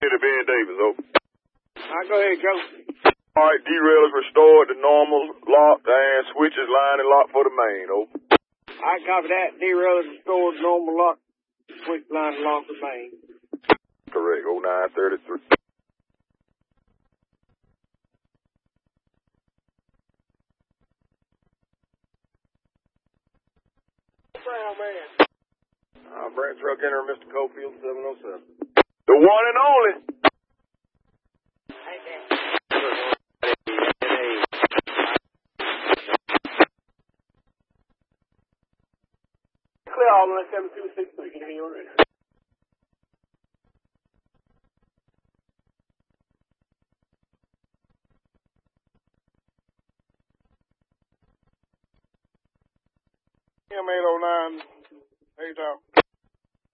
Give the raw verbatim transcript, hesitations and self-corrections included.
To Ben Davis, oh. All right, go ahead, Joe. All right, derail is restored to normal, locked, and switches line and locked for the main, oh. I copy that. Derail is restored, normal lock, switch line lock for main. Correct, oh nine thirty-three. Brown man. Uh, Brent Truck Enter, Mister Cofield, seven oh seven. The one and only. Hey, Dan. Clear all on seven two six three. Can you hear me?